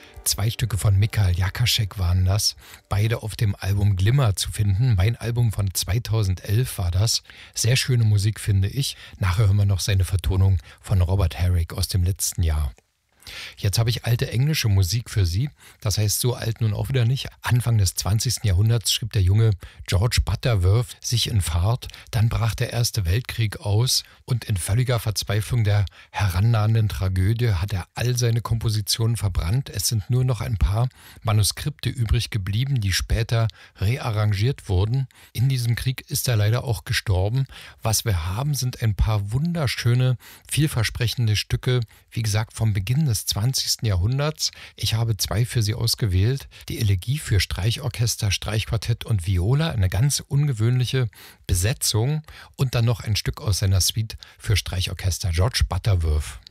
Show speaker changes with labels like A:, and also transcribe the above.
A: 2 Stücke von Michael Jakaschek waren das, beide auf dem Album Glimmer zu finden. Mein Album von 2011 war das. Sehr schöne Musik, finde ich. Nachher hören wir noch seine Vertonung von Robert Herrick aus dem letzten Jahr. Jetzt habe ich alte englische Musik für Sie. Das heißt, so alt nun auch wieder nicht. Anfang des 20. Jahrhunderts schrieb der junge George Butterworth sich in Fahrt. Dann brach der Erste Weltkrieg aus und in völliger Verzweiflung der herannahenden Tragödie hat er all seine Kompositionen verbrannt. Es sind nur noch ein paar Manuskripte übrig geblieben, die später rearrangiert wurden. In diesem Krieg ist er leider auch gestorben. Was wir haben, sind ein paar wunderschöne, vielversprechende Stücke, wie gesagt, vom Beginn des 20. Jahrhunderts. Ich habe 2 für Sie ausgewählt. Die Elegie für Streichorchester, Streichquartett und Viola, eine ganz ungewöhnliche Besetzung. Und dann noch ein Stück aus seiner Suite für Streichorchester, George Butterworth.